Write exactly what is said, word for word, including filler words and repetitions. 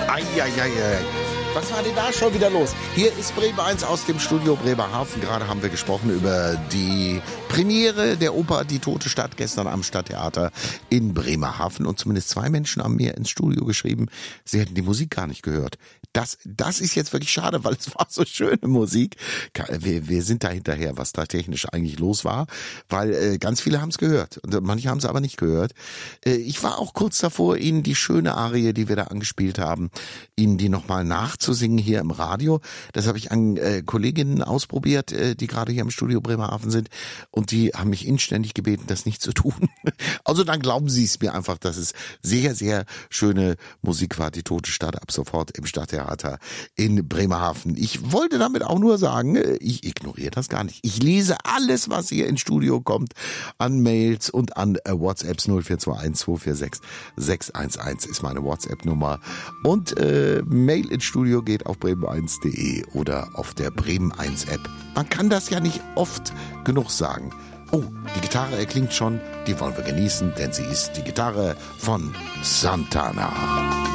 Eieiei. Was war denn da schon wieder los? Hier ist Bremen eins aus dem Studio Bremerhaven. Gerade haben wir gesprochen über die Premiere der Oper Die Tote Stadt gestern am Stadttheater in Bremerhaven. Und zumindest zwei Menschen haben mir ins Studio geschrieben, sie hätten die Musik gar nicht gehört. Das, das ist jetzt wirklich schade, weil es war so schöne Musik. Wir, wir sind da hinterher, was da technisch eigentlich los war, weil äh, ganz viele haben es gehört und manche haben es aber nicht gehört. Äh, ich war auch kurz davor, Ihnen die schöne Arie, die wir da angespielt haben, Ihnen die nochmal nachzusingen hier im Radio. Das habe ich an äh, Kolleginnen ausprobiert, äh, die gerade hier im Studio Bremerhaven sind und die haben mich inständig gebeten, das nicht zu tun. Also dann glauben Sie es mir einfach, dass es sehr, sehr schöne Musik war, die Tote Stadt ab sofort im Stadttheater in Bremerhaven. Ich wollte damit auch nur sagen, ich ignoriere das gar nicht. Ich lese alles, was hier ins Studio kommt, an Mails und an WhatsApps. Null vier zwei eins zwei vier sechs sechs eins eins ist meine WhatsApp-Nummer. Und äh, Mail ins Studio geht auf bremen eins punkt de oder auf der Bremen eins App. Man kann das ja nicht oft genug sagen. Oh, die Gitarre erklingt schon, die wollen wir genießen, denn sie ist die Gitarre von Santana.